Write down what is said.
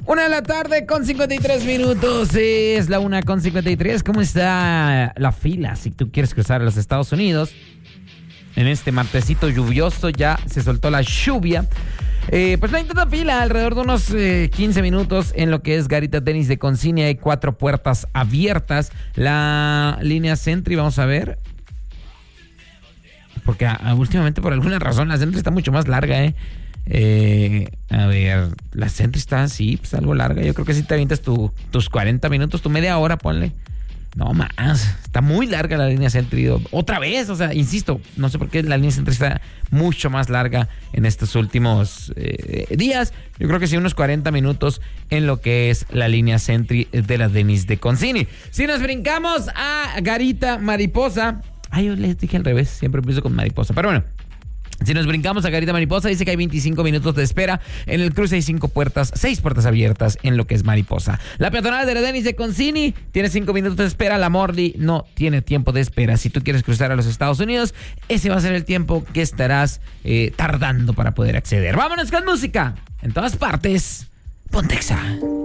1:53 p.m. Es la 1:53 p.m. ¿Cómo está la fila? Si tú quieres cruzar a los Estados Unidos, en este martesito lluvioso ya se soltó la lluvia. Pues no hay tanta fila, alrededor de unos 15 minutos en lo que es Garita Tenis de Concini. Hay 4 puertas abiertas. La línea Sentry, vamos a ver. Porque últimamente, por alguna razón, la Sentry está mucho más larga, a ver, la Sentry está así, pues algo larga. Yo creo que si te avientas tus 40 minutos, tu media hora, ponle. No más, está muy larga la línea Sentry. Otra vez, o sea, insisto, no sé por qué la línea Sentry está mucho más larga en estos últimos días. Yo creo que sí, unos 40 minutos en lo que es la línea Sentry de la Tenis de Concini. Si nos brincamos a Garita Mariposa. Ay, yo les dije al revés, siempre empiezo con Mariposa, pero bueno. Si nos brincamos a Garita Mariposa, dice que hay 25 minutos de espera. En el cruce hay 6 puertas abiertas en lo que es Mariposa. La peatonal de la Tenis de Concini tiene 5 minutos de espera. La Morley no tiene tiempo de espera. Si tú quieres cruzar a los Estados Unidos, ese va a ser el tiempo que estarás tardando para poder acceder. Vámonos con música. En todas partes, Pontexa.